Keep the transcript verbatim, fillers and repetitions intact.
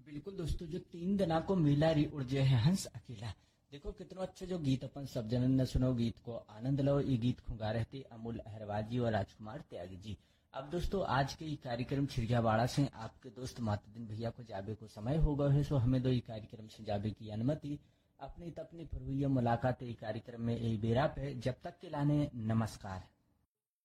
बिल्कुल दोस्तों, जो तीन दिना को मेला री उड़जे है हंस अकेला। देखो कितना अच्छा जो गीत अपन सब जनन ने सुनो, गीत को आनंद लो। ये गीत खुंगा रहते अमूल अहरवाल जी और राजकुमार त्यागी जी। अब दोस्तों आज के ये कार्यक्रम छिड़ियावाड़ा से आपके दोस्त मातुद्दीन भैया को जाबे को समय हो गए है, सो हमें दो ये कार्यक्रम से जाबे की अनुमति। अपनी तपनी पर हुई मुलाकात ये कार्यक्रम में यही बेरा पे, जब तक के लाने नमस्कार।